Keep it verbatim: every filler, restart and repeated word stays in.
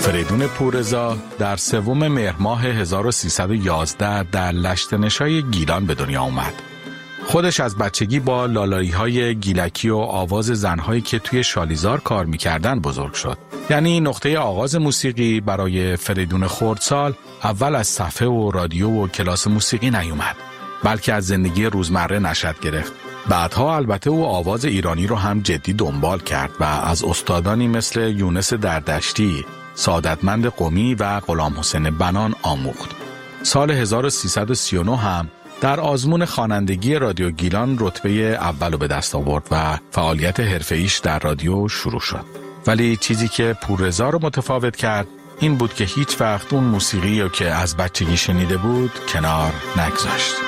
فریدون پوررضا در سوم مهر ماه هزار و سیصد و یازده در لشت‌نشای گیلان به دنیا آمد. خودش از بچگی با لالایی‌های گیلکی و آواز زن‌هایی که توی شالیزار کار می‌کردن بزرگ شد. یعنی نقطه آغاز موسیقی برای فریدون خردسال اول از صفحه و رادیو و کلاس موسیقی نیومد، بلکه از زندگی روزمره نشأت گرفت. بعدها البته او آواز ایرانی رو هم جدی دنبال کرد و از استادانی مثل یونس دردشتی، سعادتمند قمی و غلام حسین بنان آموخت. سال هزار و سیصد و سی و نه هم در آزمون خوانندگی رادیو گیلان رتبه اول رو به دست آورد و فعالیت حرفه‌ایش در رادیو شروع شد. ولی چیزی که پوررضا رو متفاوت کرد این بود که هیچ وقت اون موسیقی رو که از بچگی شنیده بود کنار نگذاشت.